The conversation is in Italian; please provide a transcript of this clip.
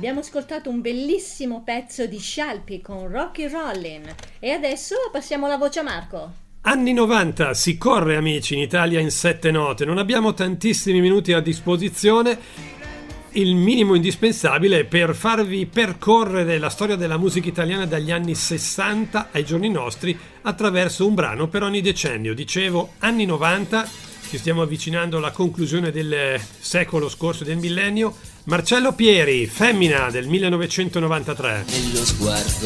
abbiamo ascoltato un bellissimo pezzo di Scialpi con Rocky Rollin e adesso passiamo la voce a Marco. Anni 90, si corre amici in Italia in 7 note, non abbiamo tantissimi minuti a disposizione, il minimo indispensabile per farvi percorrere la storia della musica italiana dagli anni 60 ai giorni nostri attraverso un brano per ogni decennio. Dicevo anni 90, ci stiamo avvicinando alla conclusione del secolo scorso, del millennio. Marcello Pieri, Femmina del 1993. Nello sguardo